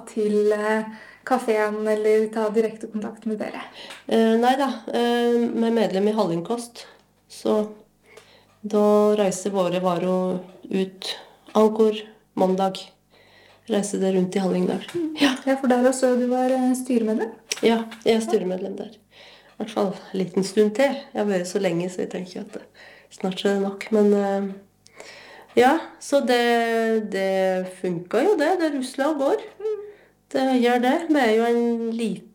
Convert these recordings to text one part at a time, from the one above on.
til kaféen eller ta direkte kontakt med dere? Neida, vi medlem i Hallingkost, så da reiser våre varer ut ankor mandag. Reiser det rundt i Hallingdal. Ja, for der også du var styremedlem. Ja, jeg er styremedlem der. I hvert fall en liten stund til. Jeg har vært så lenge, så jeg tenker at snart så er det nok. Men ja, så det funker jo det. Det rusler og går. Det gjør det. Vi er jo en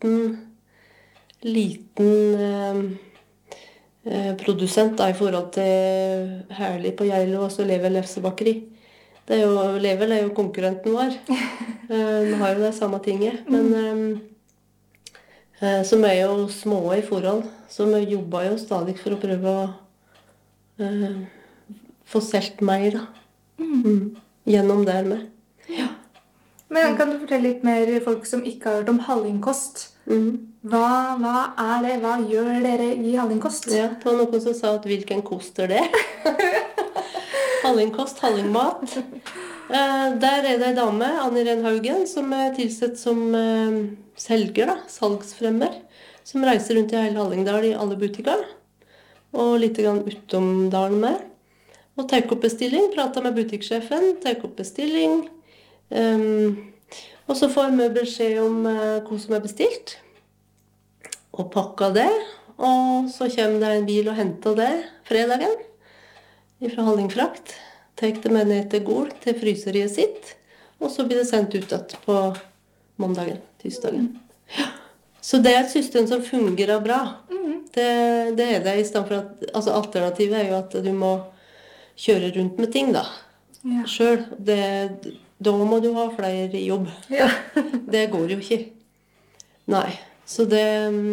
liten produsent da, i forhold til Herlig på Geilo og så Level Lefsebakeri. Level er jo konkurrenten vår. Vi har jo det samme tinget. Men så vi er jo små i forhold. Så vi jobber jo stadig for å prøve å få solgt mer da. Gjennom der med. Ja. Men kan du fortelle litt mer folk som ikke har hørt om Hallingkost? Hva er det? Hva gjør dere i Hallingkost? Ja, det var noen som sa at hvilken kost er det? Hallingkost, hallingmat. Der er det en dame, Anne Irene Haugen, som er tilsett som selger, da, salgsfremmer, som reiser rundt i hele Hallingdal i alle butikker, og litt grann utom dalen med. Og tar opp bestilling, prater med butikksjefen, tar opp bestilling, og så får vi beskjed om hva som er bestilt, og pakker det, og så kommer det en bil og henter det fredagen, fra Hallingfrakt, tar det med ned til Gol, til fryseriet sitt, og så blir det sendt ut på mandagen, tirsdagen. Ja. Så det er et system som fungerer bra. Det er det, i stedet for at, altså alternativet er jo at du må kjøre rundt med ting da, selv. Da må du ha flere i jobb. Ja. Det går jo ikke. Nei, så det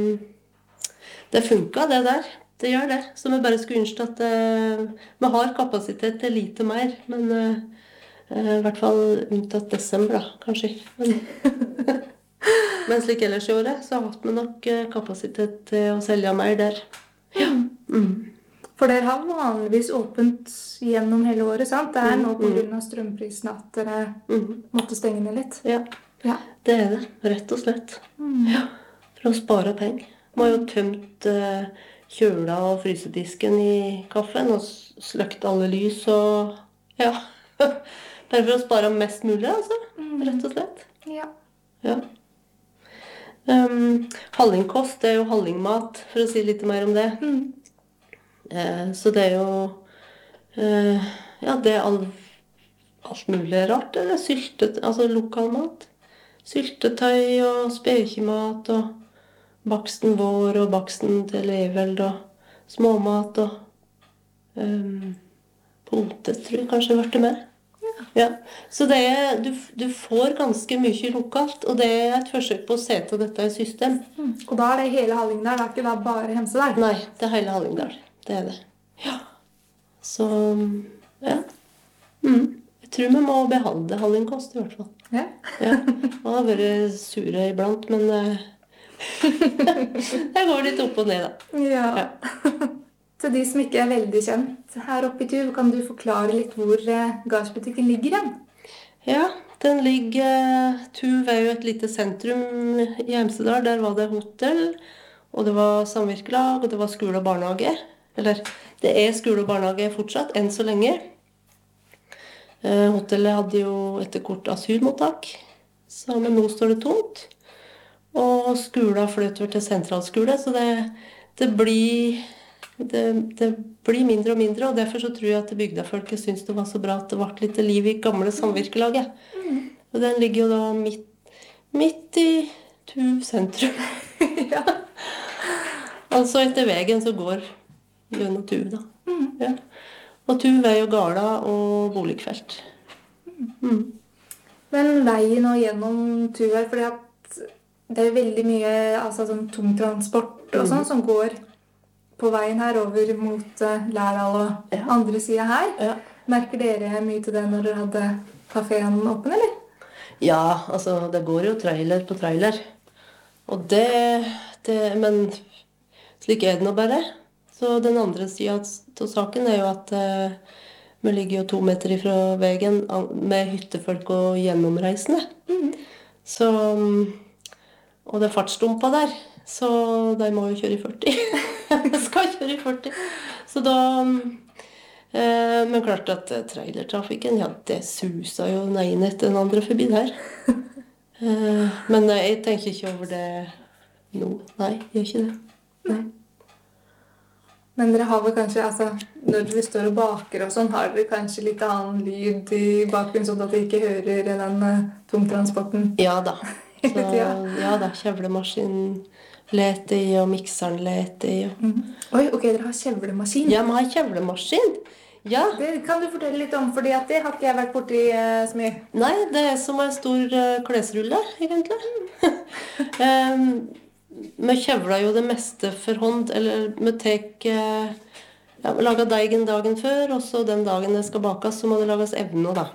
funker det der. Det gjør det. Så vi bare skulle ønske at vi har kapasitet til lite mer, men i hvert fall unntatt desember da, kanskje. Men slik ellers i året, så har vi nok kapasitet til å selge mer der. Ja. For dere har vanligvis åpent gjennom hele året, sant? Det er nå på grunn av strømprisen at dere måtte stenge ned litt. Ja, det er det, rett og slett. Ja, for å spare penger. Vi har jo tømt kjøla og frysedisken i kaffen og sløkt alle lys og ja, bare for å spare mest mulig, altså, rett og slett. Ja. Hallingkost er jo hallingmat, for å si litt mer om det. Så det er jo ja, det er alt mulig rart. Det er syltet, altså lokal mat. Syltetøy og spekjemat og baksten vår og baksten til Leveld og småmat og potet, tror jeg kanskje ble det med. Ja. Så du får ganske mye lokalt, og det er et forsøk på å se til dette i system. Og da er det hele Hallingdal, det er ikke da bare Hemsedal? Nei, det er hele Hallingdal. Det er det. Ja. Så, ja. Jeg tror vi må beholde Hallingkost i hvert fall. Ja. Man har vært sure iblant, men det går litt opp og ned da. Ja. Til de som ikke er veldig kjent her oppe i Tuv, kan du forklare litt hvor gardsbutikken ligger igjen? Ja, den ligger... Tuv er jo et lite sentrum i Hemsedal. Der var det hotell, og det var samvirkelag, og det var skole og barnehage. Eller, det er skole og barnehage fortsatt, enn så lenge. Hotellet hadde jo etter kort asylmottak, så men nå står det tomt. Og skolen flytter til sentralskole, så det blir mindre og mindre, og derfor så tror jeg at bygdafolket synes det var så bra at det ble litt liv i gamle samvirkelaget. Og den ligger jo da midt i Tuv sentrum. Ja. Altså etter veien så går gjennom Tuv da. Ja. Og Tuv er jo gala og boligfelt. Men veien nå gjennom Tuv er fordi at det er veldig mye altså, sånn tungtransport og sånn som går på veien her over mot Lærdal og andre siden her. Ja. Merker dere mye til det når dere hadde kaféen åpen, eller? Ja, altså det går jo trailer på trailer. Og men slik er det nå bare. Så den andre siden av saken er jo at vi ligger jo 2 meter ifra veien med hyttefolk og gjennomreisende. Så, og det er fartsdumpa der, så de må jo kjøre i 40. Jeg skal kjøre i 40. Så da... men klart at trailertrafikken, ja, det suser jo den ene etter den andre forbi der. Men jeg tenker ikke over det nå. Nei, jeg gjør ikke det. Nei. Men dere har vel kanskje, altså, når dere står og baker og sånn, har dere kanskje litt annen lyd i bakgrunnen, sånn at dere ikke hører den tungtransporten? Ja da. Så, ja da, kjevlemaskinen leter i, og mikseren leter i. Og... Oi, ok, dere har kjevlemaskin. Ja, vi har kjevlemaskin. Ja. Det kan du fortelle litt om, fordi at det har ikke jeg vært borti så mye. Nei, det er som en stor klesrulle, egentlig. Vi kjevler jo det meste for hånd, eller vi lager deigen dagen før, og så den dagen det skal bakes, så må det lages evner da.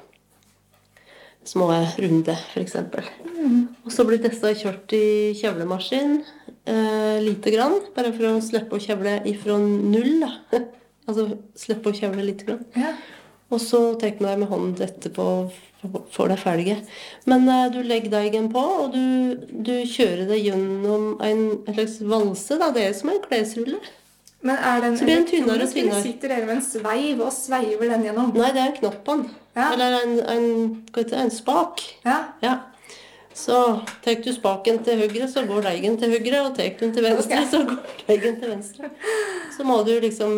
Små runde, for eksempel. Og så blir disse kjørt i kjevlemaskin, lite grann, bare for å slippe å kjevle ifra null, da. Altså, slippe å kjevle lite grann. Ja. Og så tar vi med hånd etterpå får det ferdige. Men du legger deigen på, og du kjører det gjennom en slags valse, da. Det er som en klesrulle. Men er den så blir den tynnere og elektronisk, eller tynnere. sitter dere med en sveiv og sveiver den gjennom? Nei, det er en knoppen. Ja. Eller en spak. Ja. Ja. Så tar du spaken til høyre, så går deigen til høyre, og tar du den til venstre, så går deigen til venstre. Så må du liksom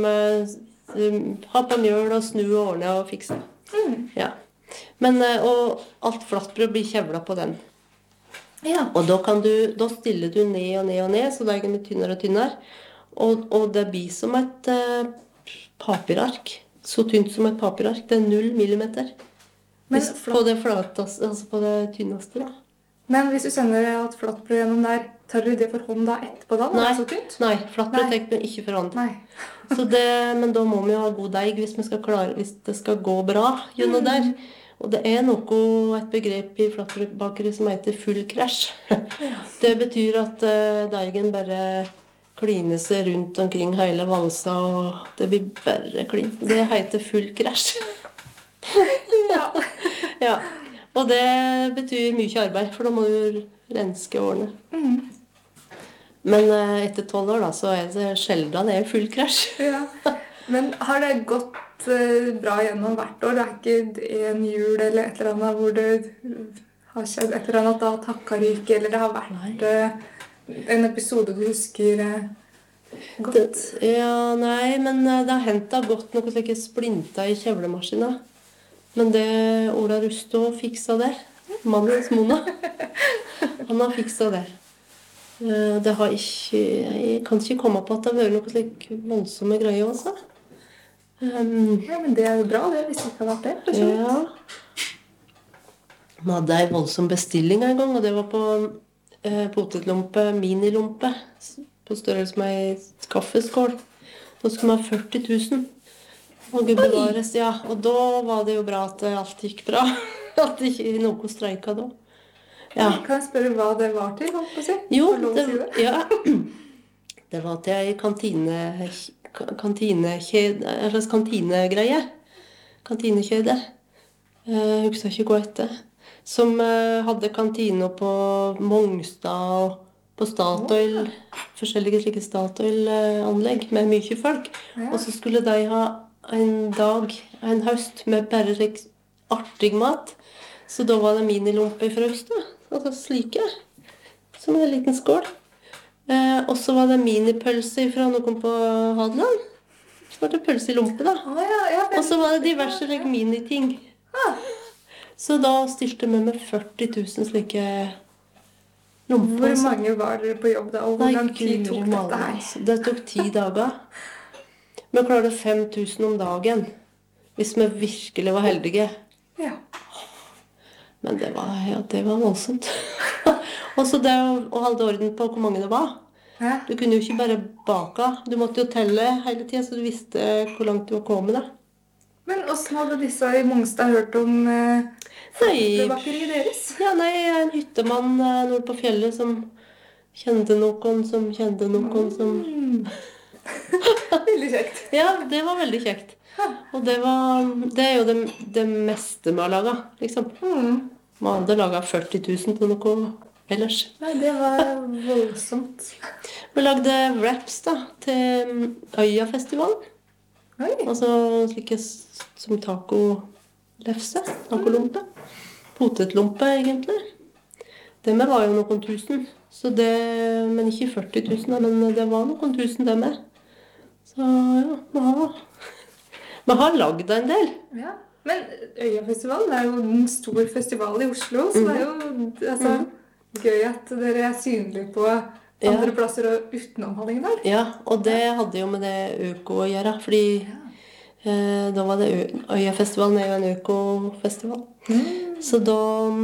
ha på mjøl og snu og ordne og fikse. Ja. Men, og alt flatbrød blir kjevlet på den. Ja. Og da stiller du ned og ned og ned, så deigen blir tynnere og tynnere. Og det blir som et papirark. Så tynt som et papirark. Det er 0 millimeter. Men På det flateste, altså på det tynneste, da. Men hvis du sender et flatbrød gjennom der, tar du det for hånd da etterpå da? Nei, Det er så tynt? nei, flatbrød tar vi ikke for hånd. Nei. Men da må vi jo ha god deig hvis det skal gå bra gjennom der. Og det er et begrep i flatbrødbakeri som heter full krasj. Det betyr at deigen bare kliner seg rundt omkring hele valsa, og det blir bare klin. Det heter full krasj. Ja. Ja. Og det betyr mye arbeid, for da må du renske årene. Men etter 12 år da, så er det sjelden det er full krasj. Ja. Men har det gått bra gjennom hvert år? Det er ikke en jul eller et eller annet hvor det har skjedd et eller annet da takkaryke, eller det har vært en episode du husker godt? Nei, men det har hendt det har gått noe slike splinter i kjevlemaskinen. Men det Ola Rustå fiksa det. Mannens Mona. Han har fiksa det. Det har ikke... Jeg kan ikke komme på at det har vært noe slik voldsomme greier også. Ja, men det er jo bra, det, hvis det ikke har vært det. Ja. Vi hadde en voldsom bestilling en gang, og det var på potetlompe, minilompe, på størrelse med en kaffeskål. Da skulle vi ha 40 000. Og Gud bevares, ja. Og da var det jo bra at alt gikk bra. At ikke noe streika da. Ja. Kan jeg spørre hva det var til, holdt på å si? Jo, Ja. Det var til en kantinegreie. Kantinekjøde. Jeg husker ikke hva etter. Som hadde kantiner på Mongstad og på Statoil. Forskjellige slike Statoil-anlegg med mye folk. Ja. Og så skulle de ha en dag, en høst, med bare artig mat. Så da var det minilompe fra høsten. Altså slike. Som en liten skål. Og så var det minipølse fra noen på Hadeland. Så var det pølse i lompe, da. Og så var det diverse miniting. Så da stilte vi med 40 000 slike lomper. Hvor mange var dere på jobb da, og hvor lang tid tok dette her? Det tok 10 dager. Vi klarte 5 000 om dagen, hvis vi virkelig var heldige. Ja. Men det var voldsomt. Og så det å holde orden på hvor mange det var. Ja. Du kunne jo ikke bare bake. Du måtte jo telle hele tiden, så du visste hvor langt du var kommet da. Men hvordan hadde disse i Mongstad hørt om bakeriet deres? Ja, en hyttemann nord på fjellet som kjente noen som kjente noen som... Veldig kjekt. Ja, det var veldig kjekt. Og det er jo det meste vi har laget, liksom. Man hadde laget 40 000 på noe ellers. Nei, det var voldsomt. Vi lagde wraps da, til Øyafestivalen. Oi. Altså slike som tacolefse, tacolompe. Potetlompe, egentlig. Det med var jo noen tusen. Så det, men ikke 40 000, men det var noen tusen det med. Så ja, vi har lagd en del. Ja. Men Øyafestivalen er jo en stor festival i Oslo, så det er jo altså, gøy at dere er synlige på andre plasser og utenom Hallingdal. Ja, og det hadde jo med det øko å gjøre, fordi da var det Øyafestivalen er jo en økofestival. Så da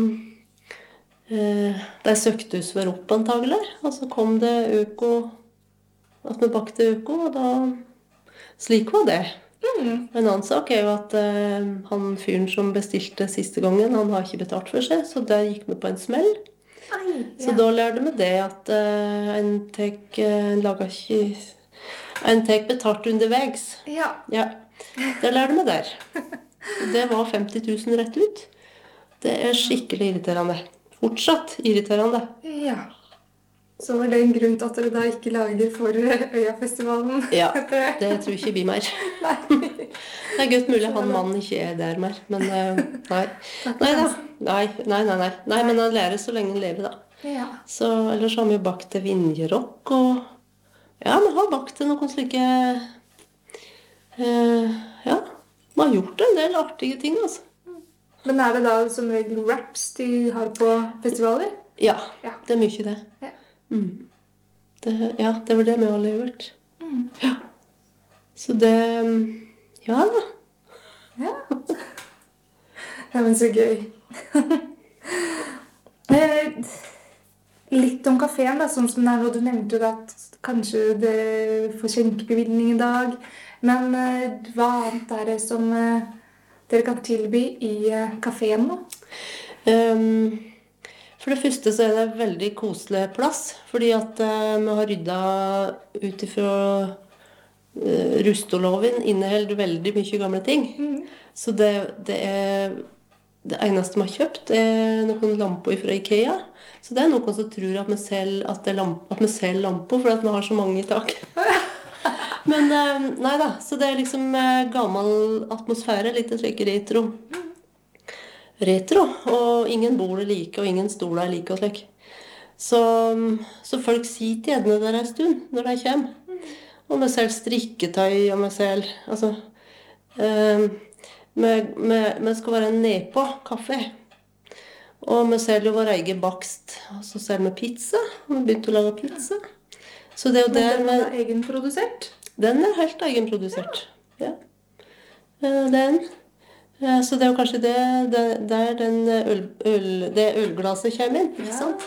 de søkte oss for opp antagelig, og så kom det øko, at vi bakte øko, og da slik var det. En annen sak er jo at han fyren som bestilte siste gangen, han har ikke betalt for seg, så der gikk vi på en smell. Så da lærte vi det at en tek betalt underveis. Ja. Ja, det lærte vi der. Det var 50 000 rett ut. Det er skikkelig irriterende. Fortsatt irriterende. Ja. Så var det en grunn til at dere da ikke lager for Øyafestivalen? Ja, det tror ikke vi mer. Nei. Det er godt mulig han mannen ikke er der mer, men nei. Nei da. Nei, men han lærer så lenge han lever da. Ja. Så ellers har vi jo bakt til vinjerokk, og ja, vi har bakt til noen slike ja, vi har gjort en del artige ting, altså. Men er det da som regel wraps de har på festivaler? Ja, det er mye det. Ja. Det var det vi alle har gjort. Ja. Så det ja da. Ja. Ja, men så gøy. Litt om kaféen da, som det er nå. Du nevnte jo at kanskje det får skjenkebevilgning i dag. Men hva annet er det som dere kan tilby i kaféen nå? For det første så er det en veldig koselig plass, fordi at vi har ryddet ut ifra rustoloven inneholder veldig mye gamle ting. Så det er det eneste vi har kjøpt er noen lamper fra Ikea. Så det er noen som tror at vi selger lamper for at vi har så mange i tak. Men nei da, så det er liksom gammel atmosfære, litt slik retro, og ingen bord er like, og ingen stoler er like og slik. Så folk sitter gjerne der en stund når de kommer. Og vi selger strikketøy, og vi selger, altså, vi skal være nedpå kaffe. Og vi selger jo vår egen bakst, og så selger vi pizza, og vi begynte å lage pizza. Så det er jo der den er egenprodusert? Den er helt egenprodusert, ja. Så det er jo kanskje der det ølglaset kommer inn, ikke sant?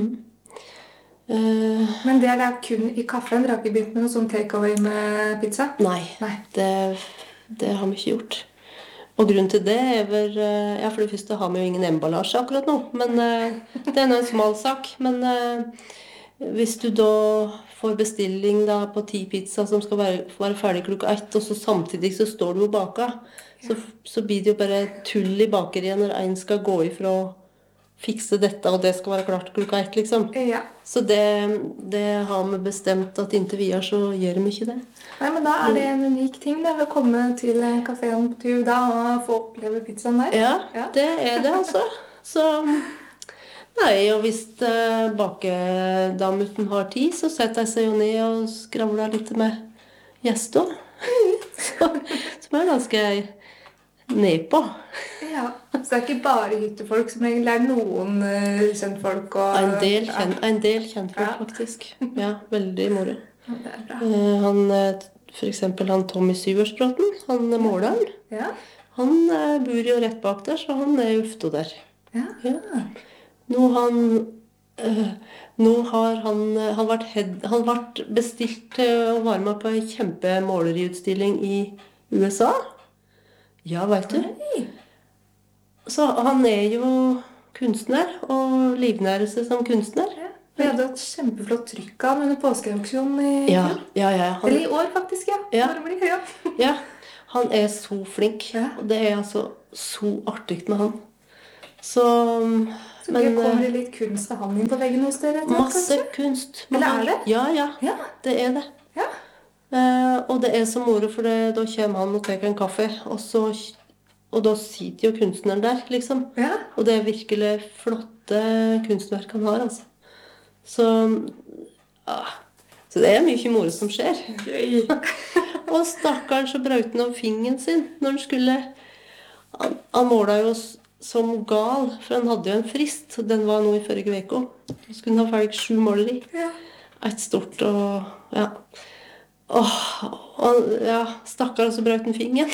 Men det er da kun i kaffen? Dere har ikke begynt med noe sånn takeaway med pizza? Nei. Det har vi ikke gjort. Og grunnen til det er vel, ja, for det første har vi jo ingen emballasje akkurat nå, men det er en smal sak. Men hvis du da får bestilling da på 10 pizza som skal være ferdig klokka 1, og så samtidig så står du og baker, så blir det jo bare tull i bakeriet når en skal gå ifra å fikse dette, og det skal være klart klokka 1, liksom. Ja. Så det har vi bestemt at inntil videre så gjør vi ikke det. Nei, men da er det en unik ting da, å komme til kaféen på tur da, og få oppleve pizzaen der. Ja, det er det altså. Så, nei, og hvis bakedamuten har tid, så setter jeg seg jo ned og skravler litt med gjester. Som er ganske nedpå. Ja, så det er ikke bare hyttefolk som egentlig er noen kjentfolk og... En del kjentfolk, faktisk. Ja, veldig moro. Det er bra. For eksempel han Tommy Syversbråten, han måleren. Ja. Han bor jo rett bak der, så han er ufto der. Ja. Nå har han vært bestilt til å være med på en kjempemåleriutstilling i USA. Ja, vet du. Så han er jo kunstner, og livnærer seg som kunstner. Ja. Vi hadde et kjempeflott trykk av under påskeauksjonen i fjor. Ja. Eller i år, faktisk, ja. Ja, han er så flink. Ja. Og det er altså så artig med han. Så det kommer det litt kunstbehandling på veggen hos dere? Masse kunst. Eller er det? Ja, Ja. det er det. Ja. Og det er så moro, for da kommer han og tar en kaffe, og da sitter jo kunstneren der, liksom. Ja. Og det er virkelig flotte kunstverk han har, altså. Så det er mye moro som skjer. Gøy. Og stakkaren så brøt han av fingeren sin når han skulle... Han målet jo som gal, for han hadde jo en frist, og den var nå i forrige uke. Så skulle han ha ferdig 7 måleri. Ja. Et stort og... Ja. Stakkaren så brøt han fingeren.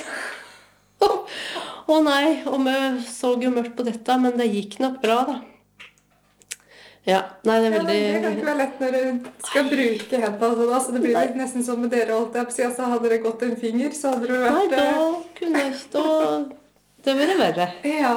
Nei, og vi så jo mørkt på dette, men det gikk nok bra, da. Ja, nei, det er veldig... Det kan ikke være lett når du skal bruke hendene, altså, så det blir litt nesten som med dere holdt jeg på å si, altså hadde det gått en finger, så hadde det vært... Nei, da kunne jeg ikke, det ville verre. Ja.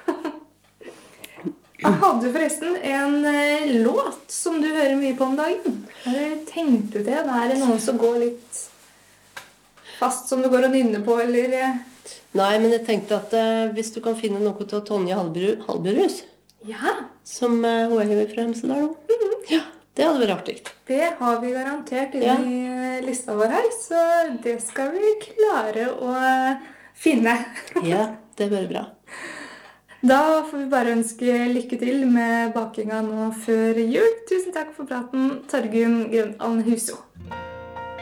Jeg hadde forresten en låt som du hører mye på om dagen. Eller tenkte det? Er det noen som går litt fast som du går og nynner på, eller... Nei, men jeg tenkte at hvis du kan finne noe til Tonje Halberhus, Ja. som hun er jo fra Hemsedal nå. Ja, det hadde vært artig. Det har vi garantert inne i lista vår her, så det skal vi klare å finne. Ja, det blir bra. Da får vi bare ønske lykke til med bakinga nå før jul. Tusen takk for praten, Torgunn Grønland Huso.